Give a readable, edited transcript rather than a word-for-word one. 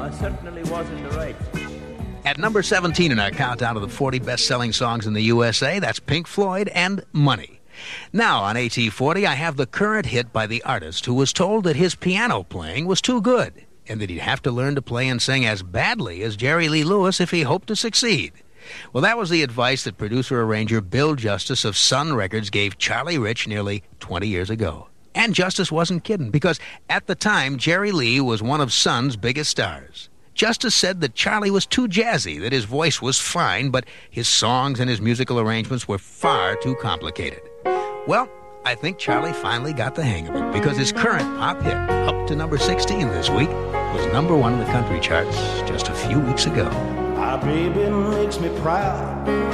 I certainly was in the right. At number 17 in our countdown of the 40 best-selling songs in the USA, that's Pink Floyd and Money. Now on AT40, I have the current hit by the artist who was told that his piano playing was too good and that he'd have to learn to play and sing as badly as Jerry Lee Lewis if he hoped to succeed. Well, that was the advice that producer-arranger Bill Justice of Sun Records gave Charlie Rich nearly 20 years ago. And Justice wasn't kidding, because at the time, Jerry Lee was one of Sun's biggest stars. Justice said that Charlie was too jazzy, that his voice was fine, but his songs and his musical arrangements were far too complicated. Well, I think Charlie finally got the hang of it, because his current pop hit, up to number 16 this week, was number 1 in the country charts just a few weeks ago. My baby makes me proud.